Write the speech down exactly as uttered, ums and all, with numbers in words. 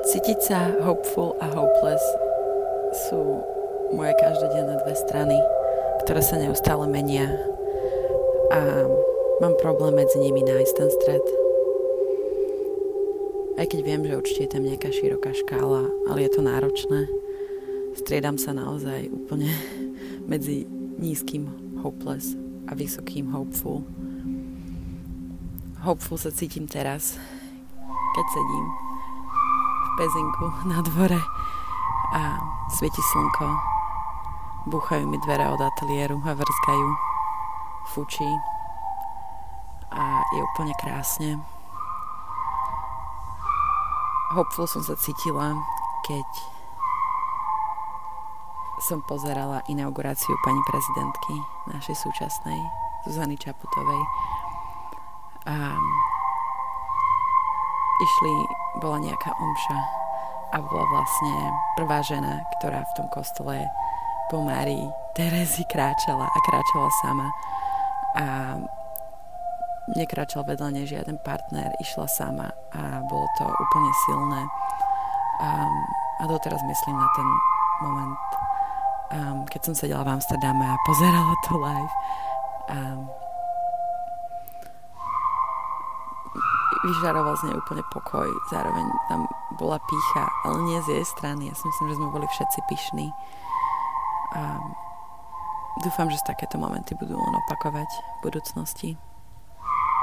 Cítiť sa hopeful a hopeless sú moje každodenné dve strany, ktoré sa neustále menia a mám problém medzi nimi nájsť ten stred. Aj keď viem, že určite je tam nejaká široká škála, ale je to náročné. Striedam sa naozaj úplne medzi nízkym hopeless a vysokým hopeful. Hopeful sa cítim teraz, keď sedím v pezinku na dvore a svieti slnko. Búchajú mi dvere od ateliéru a vrzgajú. Fučí a je úplne krásne. Hopeful som sa cítila, keď som pozerala inauguráciu pani prezidentky našej súčasnej, Zuzany Čaputovej. A išli, bola nejaká omša a bola vlastne prvá žena, ktorá v tom kostole po Márii Terezy kráčala a kráčala sama. A nekráčal vedľa nej žiaden partner, išla sama a bolo to úplne silné. Um, a doteraz myslím na ten moment, um, keď som sedela v Amsterdame a pozerala to live. Um, vyžaroval z nej úplne pokoj, zároveň tam bola pýcha, ale nie z jej strany. Ja si myslím, že sme boli všetci pyšní. Um, dúfam, že takéto momenty budú len opakovať v budúcnosti.